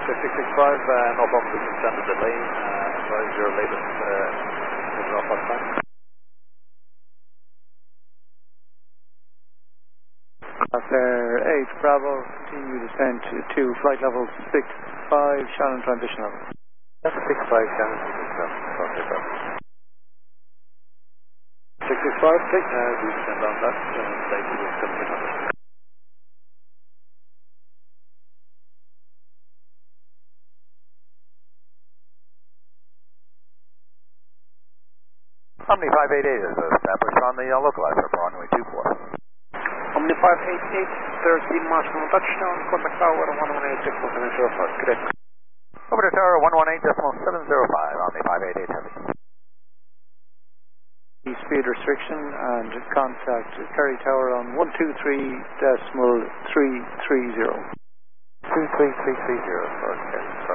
665, no problem, we can send a delay. What is your latest drop-off time? Fair 8 Bravo, continue descent to flight level 65, Shannon transition level. That's a 65, Shannon, okay, perfect. 665, please, we descend on that, later with 1700. Omni 588 is established on the localizer for runway 24. Omni 588, there's the marshal touchdown, contact tower 118.705, correct. Over to tower 118.705, Omni 588 heavy. Speed restriction and contact Kerry Tower on 123.330. 23330 for Kerry.